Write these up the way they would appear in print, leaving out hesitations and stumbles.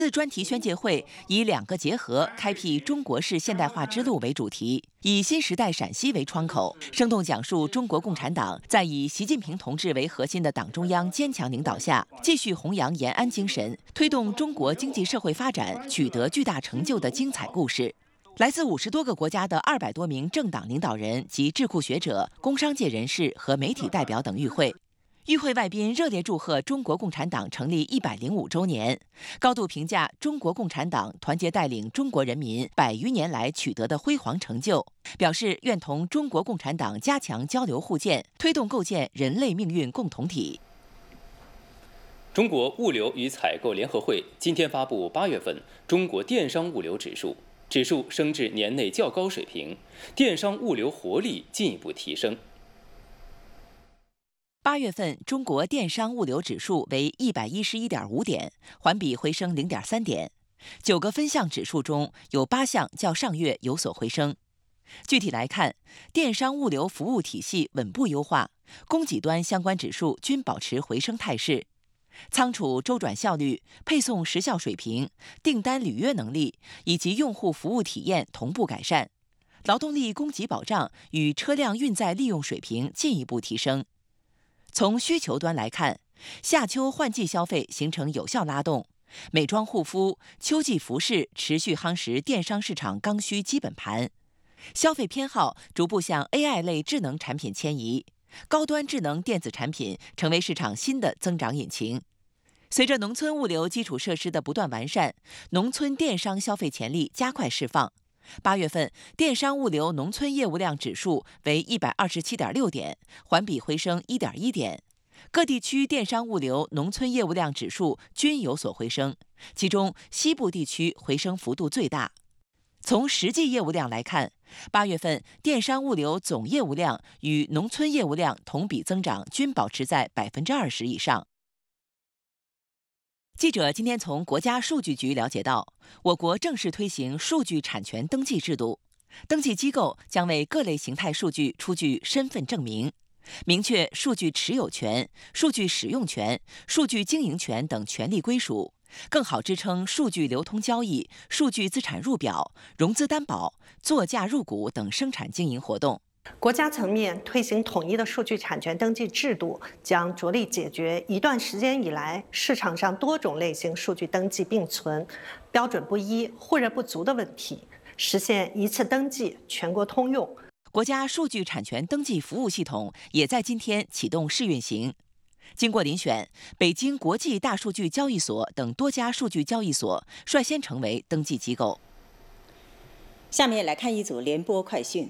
专题宣介会以“两个结合，开辟中国式现代化之路”为主题，以新时代陕西为窗口，生动讲述中国共产党在以习近平同志为核心的党中央坚强领导下，继续弘扬延安精神，推动中国经济社会发展取得巨大成就的精彩故事。来自50多个国家的200多名政党领导人及智库学者、工商界人士和媒体代表等与会。与会外宾热烈祝贺中国共产党成立105周年，高度评价中国共产党团结带领中国人民100余年来取得的辉煌成就，表示愿同中国共产党加强交流互鉴，推动构建人类命运共同体。 中国物流与采购联合会今天发布8月份中国电商物流指数，指数升至年内较高水平，电商物流活力进一步提升。 8月份中国电商物流指数为111.5点，环比回升0.3点。9个分项指数中有8项较上月有所回升。具体来看，电商物流服务体系稳步优化，供给端相关指数均保持回升态势。仓储周转效率、配送时效水平、订单履约能力以及用户服务体验同步改善，劳动力供给保障与车辆运载利用水平进一步提升。从需求端来看，夏秋换季消费形成有效拉动，美妆护肤、秋季服饰持续夯实电商市场刚需基本盘，消费偏好逐步向 AI 类智能产品迁移，高端智能电子产品成为市场新的增长引擎。随着农村物流基础设施的不断完善，农村电商消费潜力加快释放。8月份电商物流农村业务量指数为127.6点，环比回升1.1点。各地区电商物流农村业务量指数均有所回升，其中西部地区回升幅度最大。从实际业务量来看，8月份电商物流总业务量与农村业务量同比增长均保持在20%以上。记者今天从国家数据局了解到，我国正式推行数据产权登记制度，登记机构将为各类形态数据出具身份证明，明确数据持有权、数据使用权、数据经营权等权利归属，更好支撑数据流通交易、数据资产入表、融资担保、作价入股等生产经营活动。 国家层面推行统一的数据产权登记制度，将着力解决一段时间以来市场上多种类型数据登记并存、标准不一、互认不足的问题，实现一次登记全国通用。 国家数据产权登记服务系统也在今天启动试运行。经过遴选，北京国际大数据交易所等多家数据交易所率先成为登记机构。 下面来看一组联播快讯。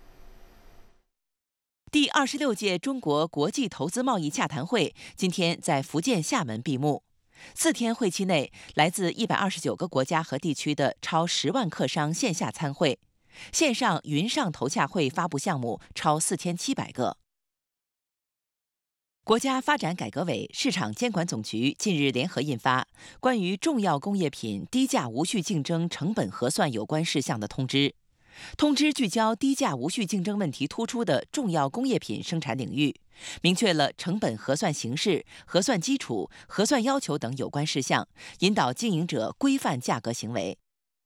第26届中国国际投资贸易洽谈会今天在福建厦门闭幕。4天会期内，来自129个国家和地区的超10万客商线下参会，线上云上投洽会发布项目超4700个。国家发展改革委、市场监管总局近日联合印发《关于重要工业品低价无序竞争成本核算有关事项的通知》。通知聚焦低价无序竞争问题突出的重要工业品生产领域，明确了成本核算形式、核算基础、核算要求等有关事项，引导经营者规范价格行为。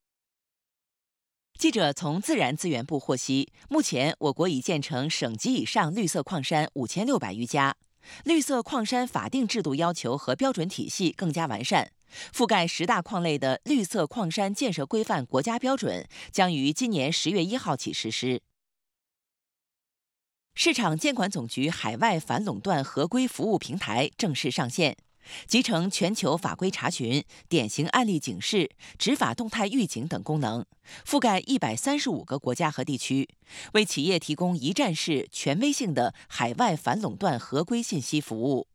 记者从自然资源部获悉，目前我国已建成省级以上绿色矿山5600余家，绿色矿山法定制度要求和标准体系更加完善。覆盖10大矿类的绿色矿山建设规范国家标准将于今年10月1号起实施。市场监管总局海外反垄断合规服务平台正式上线，集成全球法规查询、典型案例警示、执法动态预警等功能，覆盖135个国家和地区，为企业提供一站式、权威性的海外反垄断合规信息服务。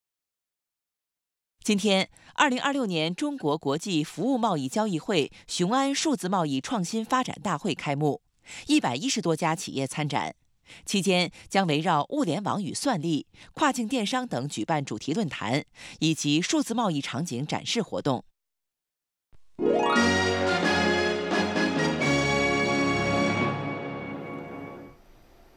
今天，2026年中国国际服务贸易交易会雄安数字贸易创新发展大会开幕，110多家企业参展。期间将围绕物联网与算力、跨境电商等举办主题论坛，以及数字贸易场景展示活动。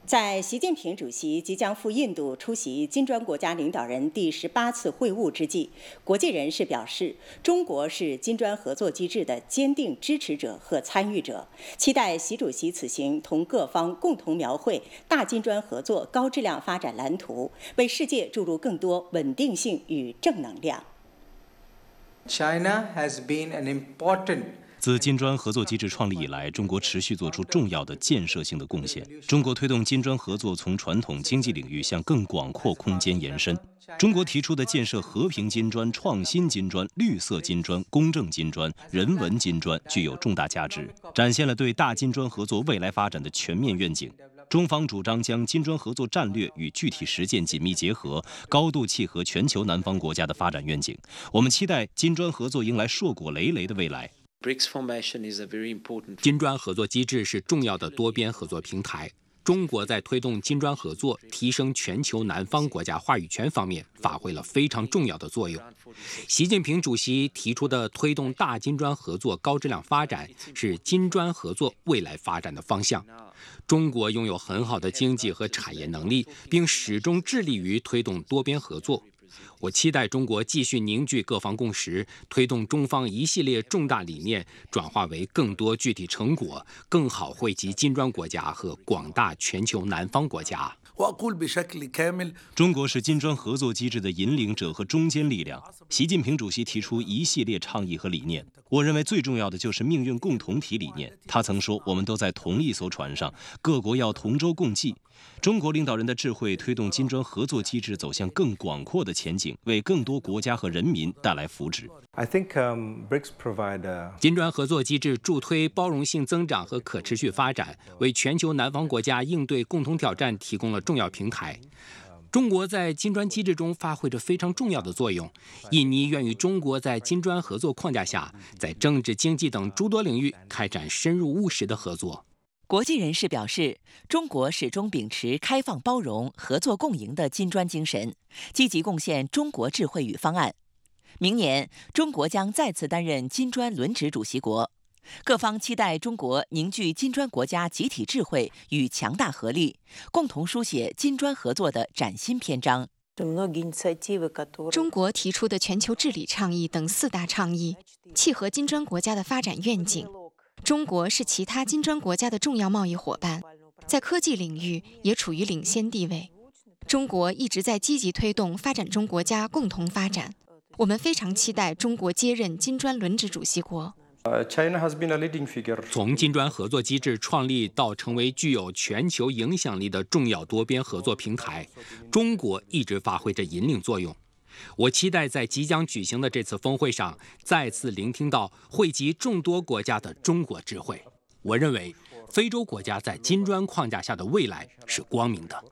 在习近平主席即将赴印度出席金砖国家领导人第18次会晤之际，国际人士表示，中国是金砖合作机制的坚定支持者和参与者，期待习主席此行同各方共同描绘大金砖合作高质量发展蓝图，为世界注入更多稳定性与正能量。 China has been an important 自金砖合作机制创立以来，中国持续做出重要的建设性的贡献。中国推动金砖合作从传统经济领域向更广阔空间延伸。中国提出的建设和平金砖、创新金砖、绿色金砖、公正金砖、人文金砖具有重大价值，展现了对大金砖合作未来发展的全面愿景。中方主张将金砖合作战略与具体实践紧密结合，高度契合全球南方国家的发展愿景。我们期待金砖合作迎来硕果累累的未来。 金砖合作机制是重要的多边合作平台。中国在推动金砖合作、提升全球南方国家话语权方面发挥了非常重要的作用。习近平主席提出的推动大金砖合作高质量发展，是金砖合作未来发展的方向。中国拥有很好的经济和产业能力，并始终致力于推动多边合作。我期待中国继续凝聚各方共识，推动中方一系列重大理念转化为更多具体成果，更好惠及金砖国家和广大全球南方国家。 中国是金砖合作机制的引领者和中坚力量。习近平主席提出一系列倡议和理念，我认为最重要的就是命运共同体理念。他曾说，我们都在同一艘船上，各国要同舟共济。中国领导人的智慧推动金砖合作机制走向更广阔的前景，为更多国家和人民带来福祉。 金砖合作机制助推包容性增长和可持续发展，为全球南方国家应对共同挑战提供了重要平台。中国在金砖机制中发挥着非常重要的作用。印尼愿与中国在金砖合作框架下，在政治、经济等诸多领域开展深入务实的合作。 国际人士表示，中国始终秉持开放包容、合作共赢的金砖精神，积极贡献中国智慧与方案。明年，中国将再次担任金砖轮值主席国，各方期待中国凝聚金砖国家集体智慧与强大合力，共同书写金砖合作的崭新篇章。 中国提出的全球治理倡议等4大倡议，契合金砖国家的发展愿景。中国是其他金砖国家的重要贸易伙伴，在科技领域也处于领先地位。中国一直在积极推动发展中国家共同发展，我们非常期待中国接任金砖轮值主席国。 从金砖合作机制创立到成为具有全球影响力的重要多边合作平台，中国一直发挥着引领作用。我期待在即将举行的这次峰会上，再次聆听到惠及众多国家的中国智慧。我认为，非洲国家在金砖框架下的未来是光明的。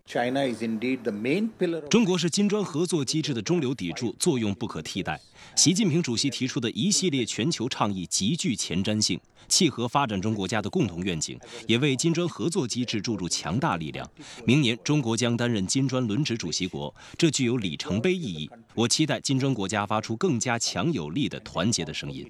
中国是金砖合作机制的中流砥柱，作用不可替代。习近平主席提出的一系列全球倡议极具前瞻性，契合发展中国家的共同愿景，也为金砖合作机制注入强大力量。明年，中国将担任金砖轮值主席国，这具有里程碑意义。我期待金砖国家发出更加强有力的团结的声音。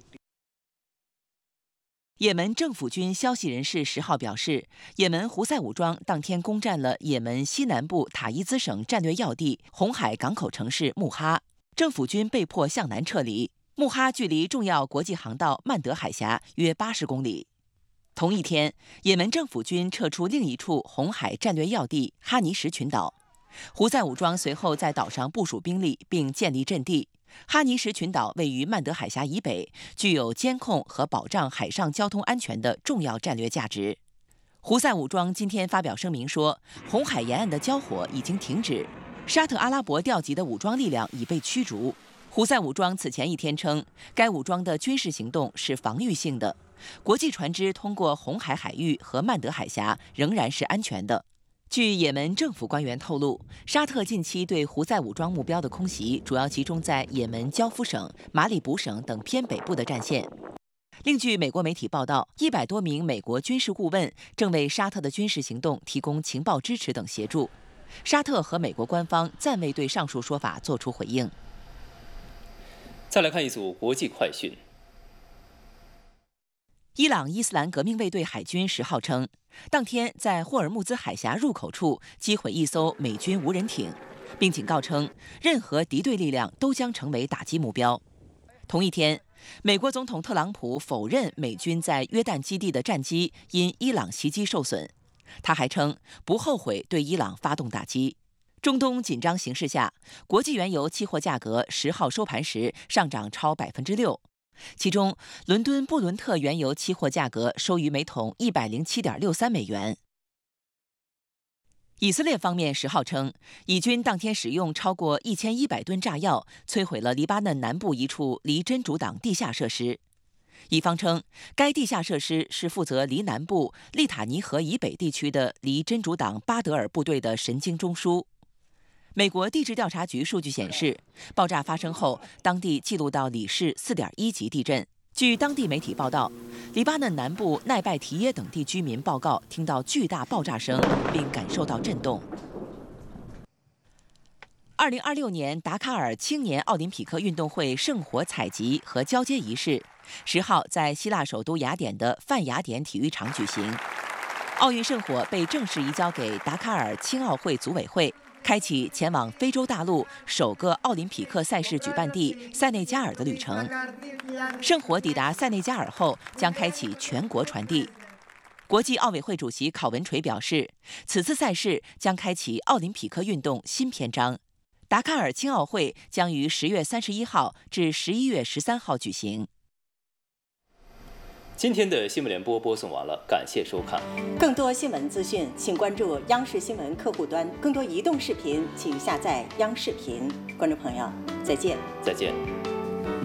也门政府军消息人士10号表示，也门胡塞武装当天攻占了也门西南部塔伊兹省战略要地红海港口城市穆哈，政府军被迫向南撤离。穆哈距离重要国际航道曼德海峡约80公里。同一天，也门政府军撤出另一处红海战略要地哈尼什群岛，胡塞武装随后在岛上部署兵力并建立阵地。哈尼什群岛位于曼德海峡以北，具有监控和保障海上交通安全的重要战略价值。胡塞武装今天发表声明说，红海沿岸的交火已经停止，沙特阿拉伯调集的武装力量已被驱逐。胡塞武装此前一天称，该武装的军事行动是防御性的，国际船只通过红海海域和曼德海峡仍然是安全的。据也门政府官员透露，沙特近期对胡塞武装目标的空袭主要集中在也门焦夫省、马里卜省等偏北部的战线。另据美国媒体报道，100多名美国军事顾问正为沙特的军事行动提供情报支持等协助。沙特和美国官方暂未对上述说法作出回应。 再来看一组国际快讯。 伊朗伊斯兰革命卫队海军10号称，当天在霍尔木兹海峡入口处击毁一艘美军无人艇，并警告称，任何敌对力量都将成为打击目标。同一天，美国总统特朗普否认美军在约旦基地的战机因伊朗袭击受损，他还称不后悔对伊朗发动打击。中东紧张形势下，国际原油期货价格10号收盘时上涨超6%。其中，伦敦布伦特原油期货价格收于每桶107.63美元。以色列方面10号称，以军当天使用超过1100吨炸药，摧毁了黎巴嫩南部一处离真主党地下设施。以方称，该地下设施是负责离南部利塔尼河以北地区的离真主党巴德尔部队的神经中枢。美国地质调查局数据显示，爆炸发生后，当地记录到里氏4.1级地震。据当地媒体报道，黎巴嫩南部奈拜提耶等地居民报告听到巨大爆炸声，并感受到震动。2026年达喀尔青年奥林匹克运动会圣火采集和交接仪式10号在希腊首都雅典的泛雅典体育场举行。奥运圣火被正式移交给达喀尔青奥会组委会，开启前往非洲大陆首个奥林匹克赛事举办地塞内加尔的旅程。圣火抵达塞内加尔后，将开启全国传递。国际奥委会主席考文垂表示，此次赛事将开启奥林匹克运动新篇章。达喀尔青奥会将于10月31号至11月13号举行。 今天的新闻联播播送完了，感谢收看。 更多新闻资讯，请关注央视新闻客户端。更多移动视频，请下载央视频。观众朋友，再见。 再见。